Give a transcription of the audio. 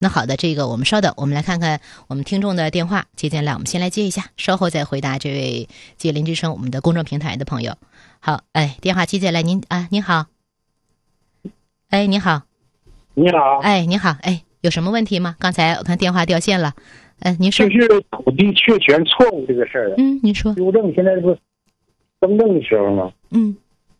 那好的，这个我们稍等，我们来看看我们听众的电话接进来，我们先来接一下，稍后再回答这位接林之声我们的公众平台的朋友。好，电话接进来，您好，您好， 你好， 您好，有什么问题吗？刚才我看电话掉线了，您说。 就是土地确权错误这个事儿。 您说。 纠正现在不是更正的时候吗？